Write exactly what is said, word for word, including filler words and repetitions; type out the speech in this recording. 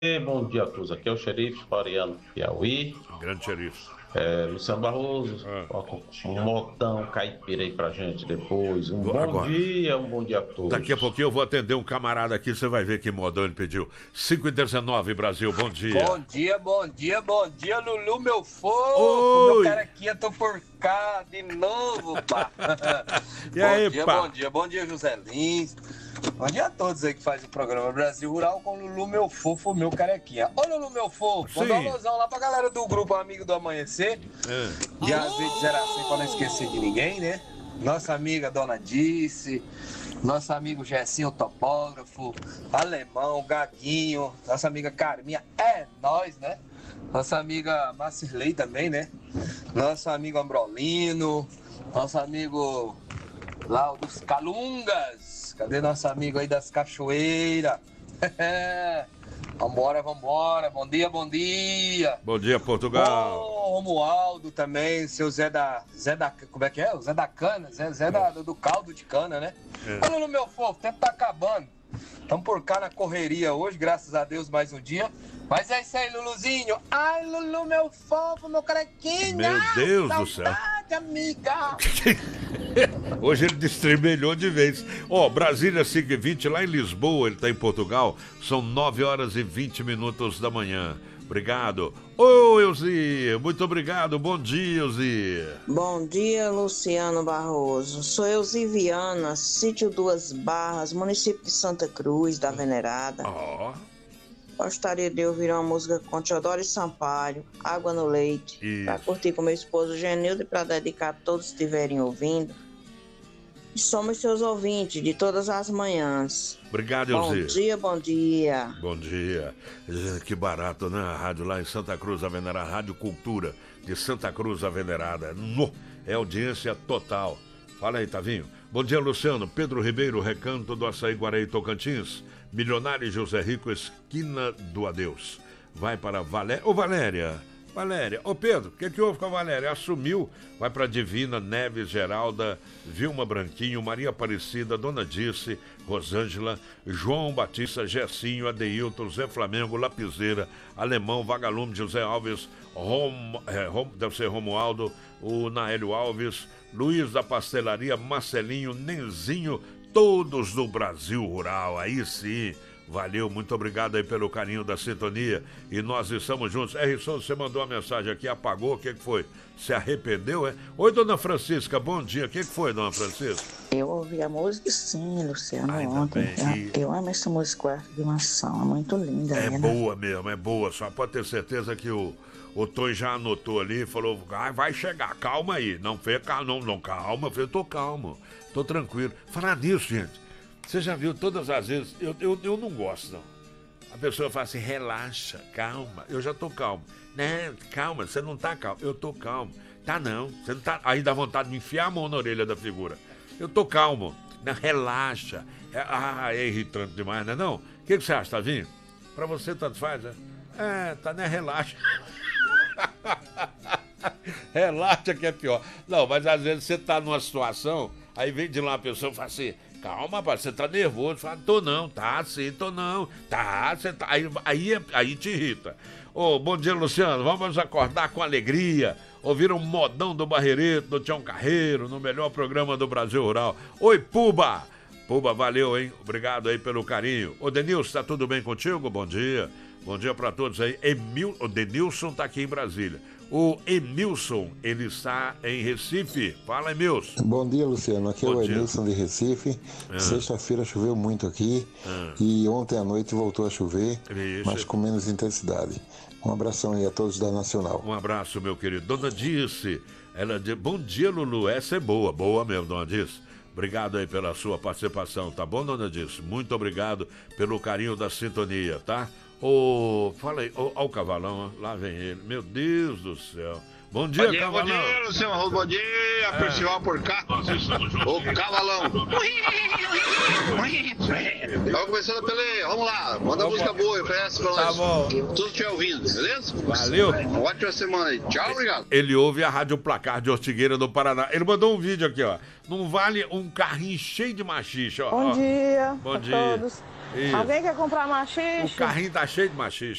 E bom dia a todos. Aqui é o xerife Floriano Piauí. Grande xerife. É, Luciano Barroso, Ah. coloca um modão caipira aí pra gente depois. Um Vou bom agora. dia, um bom dia a todos. Daqui a pouquinho eu vou atender um camarada aqui, você vai ver que modão ele pediu. cinco e dezenove, Brasil, bom dia. Bom dia, bom dia, bom dia, Lulu, meu fofo. Oi. Meu carequinha, tô por cá de novo, pá. E bom aí, dia, pá? bom dia, bom dia, José Lins. Bom dia a todos aí que fazem o programa Brasil Rural com Lulu, meu fofo, meu carequinha. Ô, Lulu, meu fofo, manda Sim. um alusão lá pra galera do grupo Amigo do Amanhecer. É. De azeite zeração, pra não esquecer de ninguém, né? Nossa amiga Dona Dice, nosso amigo Gessinho, o topógrafo, Alemão, Gaguinho, nossa amiga Carminha, é nós, né? Nossa amiga Marcirley também, né? Nosso amigo Ambrolino, nosso amigo lá o dos Calungas, cadê nosso amigo aí das Cachoeiras? Vambora, vambora, bom dia, bom dia! Bom dia, Portugal. Ô, Romualdo também, seu Zé da. Zé da. Como é que é? O Zé da Cana, Zé, Zé da, do caldo de cana, né? É. Olha no meu fofo, o tempo tá acabando. Estamos por cá na correria hoje, graças a Deus, mais um dia. Mas é isso aí, Luluzinho. Ai, Lulu, meu fofo, meu carequinha. Meu Deus do céu. Saudade, amiga. Hoje ele destrembelhou de vez. Ó, Brasília cinco e vinte, lá em Lisboa, ele tá em Portugal. São nove horas e vinte minutos da manhã. Obrigado. Ô, Elzi, muito obrigado. Bom dia, Elzi. Bom dia, Luciano Barroso. Sou Elzi Viana, sítio Duas Barras, município de Santa Cruz da Venerada. Ó, Gostaria de ouvir uma música com Teodoro Sampaio, Água no Leite, Isso. para curtir com meu esposo Genildo e para dedicar a todos que estiverem ouvindo. E somos seus ouvintes de todas as manhãs. obrigado, Bom Elzi. dia, bom dia. Bom dia. Eh, Que barato, né? A rádio lá em Santa Cruz, a Venerada, Rádio Cultura de Santa Cruz, a Venerada. No, é audiência total. Fala aí, Tavinho. Bom dia, Luciano. Pedro Ribeiro, Recanto do Açaí, Guaraí, Tocantins. Milionário José Rico, esquina do Adeus. Vai para Valéria. Ô, Valéria. Valéria. Ô, Pedro, o que, que houve com a Valéria? Assumiu. Vai para Divina, Neves, Geralda, Vilma Branquinho, Maria Aparecida, Dona Dice, Rosângela, João Batista, Gessinho, Adeilton, Zé Flamengo, Lapiseira, Alemão, Vagalume, José Alves, Rom, é, Rom, deve ser Romualdo, o Naélio Alves, Luiz da Pastelaria, Marcelinho, Nenzinho, todos do Brasil Rural. Aí sim. Valeu, muito obrigado aí pelo carinho da sintonia. E nós estamos juntos. É, Risson, você mandou uma mensagem aqui, apagou, o que, que foi? Se arrependeu, é? Oi, dona Francisca, bom dia. O que, que foi, dona Francisca? Eu ouvi a música sim, Luciano, Ainda ontem. bem. Eu, eu amo essa música, Quarto de Maçã, é muito linda. É né? boa mesmo, é boa. Só pode ter certeza que o, o Tom já anotou ali e falou: ah, vai chegar, calma aí. Não, fica, não, não, calma. Eu falei, tô calmo, tô tranquilo. Falar nisso, gente. Você já viu todas as vezes, eu, eu, eu não gosto, não. A pessoa fala assim, relaxa, calma, eu já tô calmo. Né, calma, você não tá calmo. Eu tô calmo. Tá não, você não tá. Aí dá vontade de enfiar a mão na orelha da figura. Eu tô calmo. Não, relaxa. É, ah, é irritante demais, né não? O que, que você acha, Tavinho? Pra você tanto faz, né? É, tá, né? Relaxa. Relaxa que é pior. Não, mas às vezes você tá numa situação, aí vem de lá uma pessoa e fala assim, calma, rapaz, você tá nervoso. Fala, tô não, tá sim, tô não. Tá, você tá. Aí, aí, aí te irrita. Ô, bom dia, Luciano. Vamos acordar com alegria. Ouvir um modão do Barreirito, do Tião Carreiro, no melhor programa do Brasil Rural. Oi, Puba! Puba, valeu, hein? Obrigado aí pelo carinho. Ô, Denilson, tá tudo bem contigo? Bom dia. Bom dia pra todos aí. Emil... O Denilson tá aqui em Brasília. O Emilson, ele está em Recife. Fala, Emilson. Bom dia, Luciano. Aqui Bom é o dia. Emilson de Recife. Ah. Sexta-feira choveu muito aqui Ah. e ontem à noite voltou a chover, Isso. mas com menos intensidade. Um abração aí a todos da Nacional. Um abraço, meu querido. Dona Dice, ela diz, bom dia, Lulu. Essa é boa, boa mesmo, Dona Dice. Obrigado aí pela sua participação, tá bom, Dona Dice? Muito obrigado pelo carinho da sintonia, tá? Ô, fala aí, ó, ó o cavalão, ó, lá vem ele. Meu Deus do céu. Bom dia, Bom dia, cavalão. bom dia, Luciano Arroz, bom dia, Percival por cá. O cavalão. Vamos começando pelo. Vamos lá, manda Vamos música lá. boa, oferece pra Tá nós. bom. Tudo estiver ouvindo, beleza? Valeu. Ótima semana aí. Tchau, obrigado. Ele ouve a Rádio Placar de Ortigueira do Paraná. Ele mandou um vídeo aqui, ó. Não vale um carrinho cheio de machixe, ó. Bom ó. dia Bom a dia. todos. Isso. Alguém quer comprar O machixe? carrinho tá cheio de machixe.